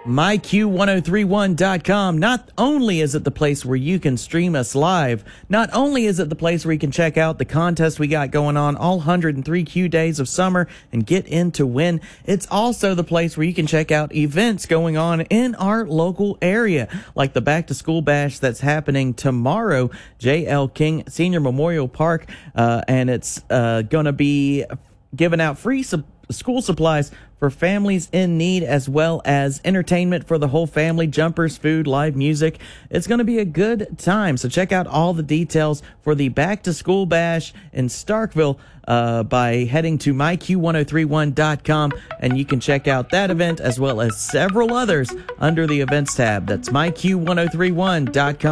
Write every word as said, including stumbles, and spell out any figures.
my q ten thirty-one dot com. Not only is it the place where you can stream us live, not only is it the place where you can check out the contest we got going on all one hundred three Q days of summer and get in to win, it's also the place where you can check out events going on in our local area, like the Back to School Bash that's happening tomorrow, J L King Senior Memorial Park, uh, and it's uh, going to be giving out free sub- school supplies for families in need, as well as entertainment for the whole family, jumpers, food, live music. It's going to be a good time. So check out all the details for the Back to School Bash in Starkville uh, by heading to my q ten thirty-one dot com, and you can check out that event as well as several others under the events tab. That's my q ten thirty-one dot com.